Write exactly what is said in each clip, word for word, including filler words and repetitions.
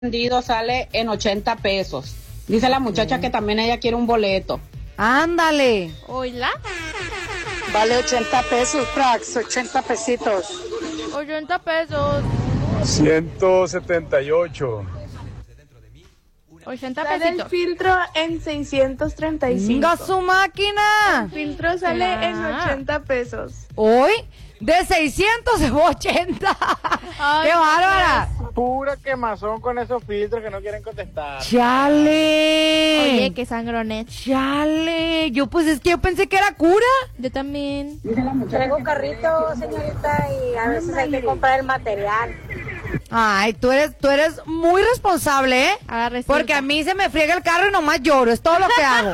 vendido sale en ochenta pesos. Dice la muchacha que también ella quiere un boleto. Ándale. Hola. Vale ochenta pesos, cracks, ochenta pesitos. ochenta pesos. ciento setenta y ocho. ochenta Sale el pesitos. filtro en seiscientos treinta y cinco. ¡Venga su máquina! El filtro sale Ah. en ochenta pesos. Hoy, de seiscientos se fue a ochenta. Ay, ¡Qué bárbara! Pura quemazón con esos filtros que no quieren contestar. ¡Chale! Oye, qué sangronet. ¡Chale! Yo pues es que yo pensé que era cura. Yo también. Traigo carrito, señorita, y a veces hay que comprar el material. Ay, tú eres, tú eres muy responsable, ¿eh? Ahora resulta. Porque a mí se me friega el carro y nomás lloro, es todo lo que hago.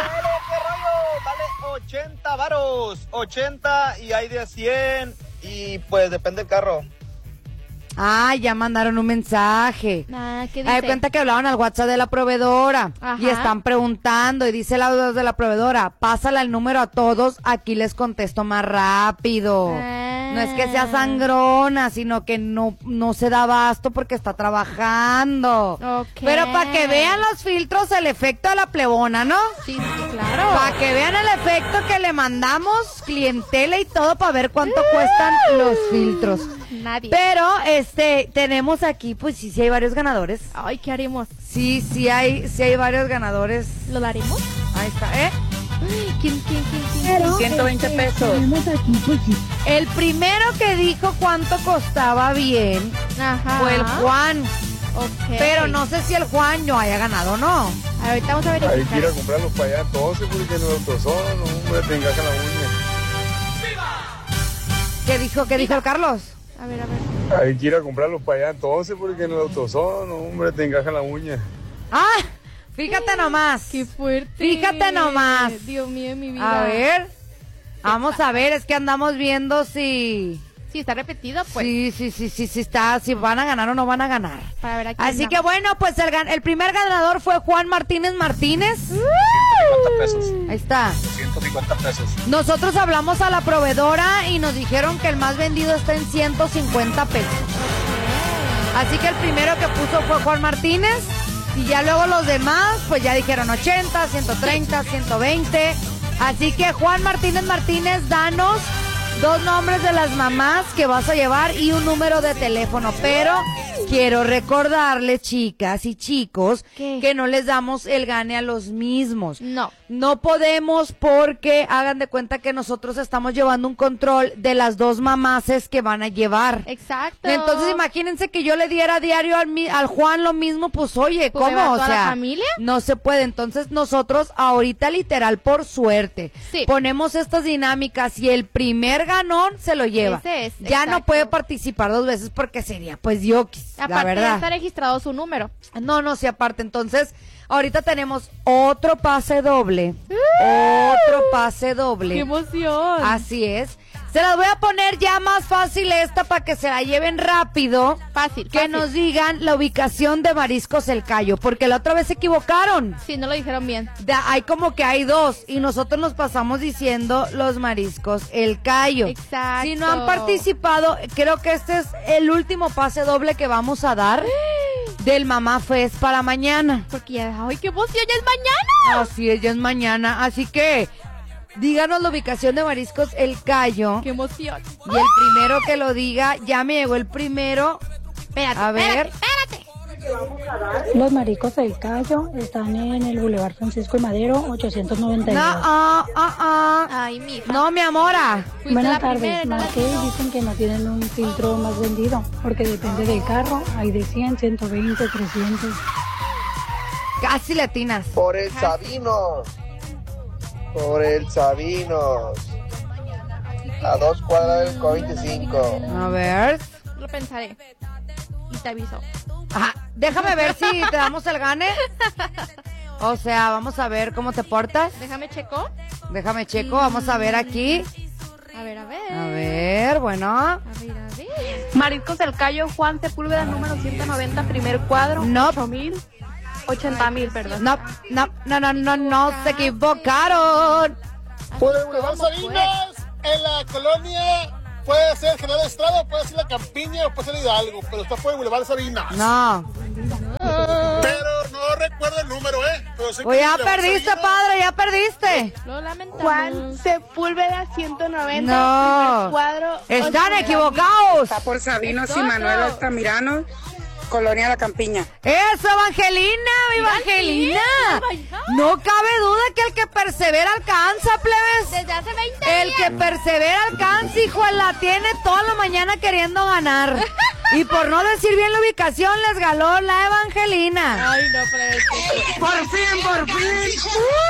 Vale ochenta varos, ochenta y hay de cien y pues depende del carro. Ah, ya mandaron un mensaje. Ah, ¿qué Hay dice? cuenta que hablaban al WhatsApp de la proveedora. Ajá. Y están preguntando y dice la voz de la proveedora, pásala el número a todos, aquí les contesto más rápido. Ah. No es que sea sangrona, sino que no, no se da abasto porque está trabajando. Ok. Pero para que vean los filtros, el efecto de la plebona, ¿no? Sí, sí, claro. Para que vean el efecto que le mandamos, clientela y todo, para ver cuánto cuestan los filtros. Nadie. Pero, este, tenemos aquí, pues sí, sí hay varios ganadores. Ay, ¿qué haremos? Sí, sí hay, sí hay varios ganadores. ¿Lo daremos? Ahí está, ¿eh? ¿Quién, quién, quién, quién? ciento veinte pesos. El primero que dijo cuánto costaba bien Ajá. fue el Juan. Ok. Pero no sé si el Juan no haya ganado o no. Ahorita vamos a Hay que ir a verificar. comprarlos para allá entonces porque nosotros son, hombre, te encajan la uña. ¿Qué dijo, qué dijo el Carlos? A ver, a ver. Hay que ir a comprarlos para allá entonces porque nosotros son, hombre, te encajan la uña. Ah, fíjate nomás. Qué fuerte. Fíjate nomás. Dios mío, mi vida. A ver, vamos a ver, es que andamos viendo si... Sí, está repetido, pues. Sí, sí, sí, sí, sí está, si van a ganar o no van a ganar. Para ver aquí. Así que bueno, pues el, gan- el primer ganador fue Juan Martínez Martínez. cincuenta pesos. Ahí está. ciento cincuenta pesos. Nosotros hablamos a la proveedora y nos dijeron que el más vendido está en ciento cincuenta pesos. Así que el primero que puso fue Juan Martínez y ya luego los demás pues ya dijeron ochenta, ciento treinta, ciento veinte. Así que Juan Martínez Martínez, danos dos nombres de las mamás que vas a llevar y un número de teléfono. Pero quiero recordarles, chicas y chicos, ¿Qué? que no les damos el gane a los mismos. No. No podemos porque hagan de cuenta que nosotros estamos llevando un control de las dos mamases que van a llevar. Exacto. Entonces imagínense que yo le diera a diario al, mi- al Juan lo mismo, pues oye, Pues, ¿me va ¿cómo? O toda la sea, familia? no se puede. Entonces nosotros ahorita literal por suerte Sí. ponemos estas dinámicas y el primer ganón se lo lleva. Ese es, ya no exacto. puede participar dos veces porque sería pues diokis, la Aparte verdad. ya está registrado su número. No, no, sí, aparte. Entonces, ahorita tenemos otro pase doble. Otro pase doble. ¡Qué emoción! Así es. Se las voy a poner ya más fácil esta para que se la lleven rápido. Fácil, Que fácil. nos digan la ubicación de Mariscos El Cayo, porque la otra vez se equivocaron. Sí, no lo dijeron bien. De- hay como que hay dos y nosotros nos pasamos diciendo los Mariscos El Cayo. Exacto. Si no han participado, creo que este es el último pase doble que vamos a dar del Mamá Fest para mañana. Porque ya, ¡ay, qué emoción! ¡Ya es mañana! Así es, ya es mañana. Así que díganos la ubicación de Mariscos El Cayo. ¡Qué emoción! Y el primero que lo diga, ya me llegó el primero. Espérate, A ver. espérate, espérate. Los Mariscos del Cayo están en el Boulevard Francisco y Madero, ochocientos noventa y No, dos. ah, ah, ah. Ay, mi hija. No, mi amora. Fuiste Buenas la tardes, primera, marqué y dicen que no tienen un filtro más vendido, porque depende del carro, hay de cien, ciento veinte, trescientos. Casi latinas. Por el Sabino. Por el Sabino. A dos cuadras del COVID veinticinco. A ver. Lo pensaré. Y te aviso. Ajá, déjame ver si te damos el gane. O sea, vamos a ver cómo te portas. Déjame checo. Déjame checo, vamos a ver aquí. A ver, a ver. A ver, bueno. A ver, a ver. Mariscos del Cayo, Juan Sepúlveda, número ciento noventa, primer cuadro. No. ocho mil. ochenta mil, perdón. No, no, no, no, no, no, se equivocaron. Por el Boulevard Sabinas, en la colonia puede ser General Estrada, puede ser La Campiña o puede ser Hidalgo, pero está por el Boulevard Sabinas. No. Pero no recuerdo el número, ¿eh? Pero sé Pues que ya Boulevard perdiste, Sabinas. padre, ya perdiste. Lo lamentamos. Juan Sepúlveda ciento noventa. No. primer cuadro. Están ocho. equivocados. Está por Sabinos y Exacto. Manuel Altamirano, Colonia La Campiña. Eso, Evangelina, mi Evangelina. No cabe duda que el que persevera alcanza, plebes. Desde hace veinte El que persevera alcanza, hijo, la tiene toda la mañana queriendo ganar. Y por no decir bien la ubicación, les ganó la Evangelina. Ay, no, pero es que... Por fin, por fin.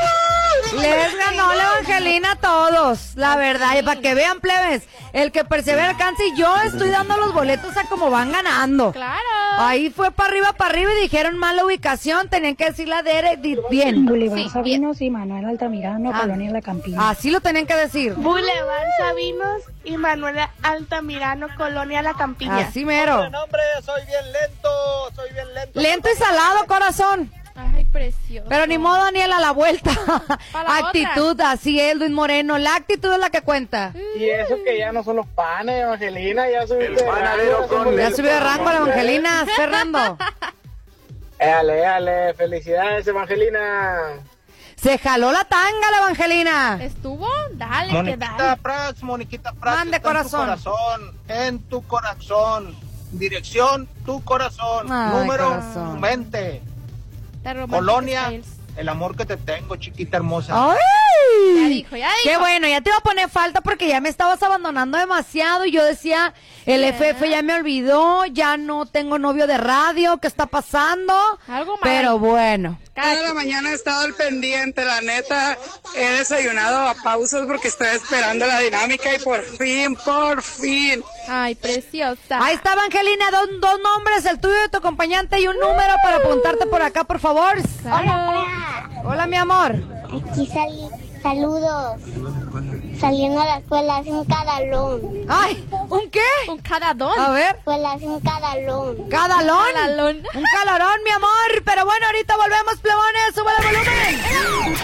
Les ganó la Evangelina a todos, la verdad. Y para que vean, plebes, el que persevera alcanza, y yo estoy dando los boletos a como van ganando. Claro. Ahí fue para arriba, para arriba y dijeron mal la ubicación, tenían que decir la de di- bien. Boulevard Sí, Sabinos y Manuel Altamirano, Ah. Colonia La Campiña. Así lo tenían que decir. Boulevard Sabinos y Manuel Altamirano, Colonia La Campiña. Así mero. Nombre, soy bien lento, soy bien lento. Lento y salado, corazón. Ay, precioso. Pero ni modo, Daniel, a la vuelta. Para la Actitud, así es, Luis Moreno. La actitud es la que cuenta. Y eso que ya no son los panes, Evangelina, ya subiste de rango. Ya subió de rango la Evangelina, Fernando. Éale, éale, felicidades, Evangelina. Se jaló la tanga la Evangelina. ¿Estuvo? Dale, que Moniquita dale. Prats, Moniquita Prats. Mande, está en tu corazón. corazón, en tu corazón. Dirección, tu corazón. Ay, Número corazón. veinte. La Romantic Colonia, Styles. el amor que te tengo, chiquita hermosa. ¡Ay! Ya dijo, ya dijo. Qué bueno, ya te iba a poner falta porque ya me estabas abandonando demasiado y yo decía, el F F ya me olvidó, ya no tengo novio de radio, ¿qué está pasando? Algo mal. Pero bueno. Toda la mañana he estado al pendiente, la neta. He desayunado a pausas porque estoy esperando la dinámica y por fin, por fin. Ay, preciosa. Ahí está, Evangelina, dos, dos nombres, el tuyo y de tu acompañante y un número para apuntarte por acá, por favor. Claro. Hola, mi amor. Aquí salí, saludos. Saliendo a la escuela, hace un cadalón. Ay, ¿un qué? Un cadadón. A ver. Escuela, hace un cadalón. ¿Cadalón? Cadalón. Un calorón, mi amor. Pero bueno, ahorita volvemos, plebones. Sube el volumen.